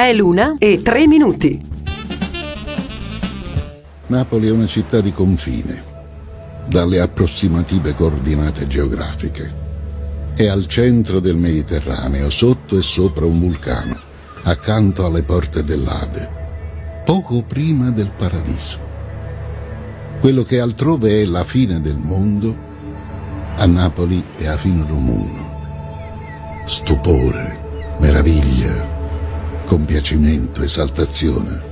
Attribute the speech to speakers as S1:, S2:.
S1: È l'1:03.
S2: Napoli è una città di confine, dalle approssimative coordinate geografiche. È al centro del Mediterraneo, sotto e sopra un vulcano, accanto alle porte dell'Ade, poco prima del paradiso. Quello che altrove è la fine del mondo, a Napoli è a fine del mondo. Stupore, meraviglia, compiacimento, esaltazione.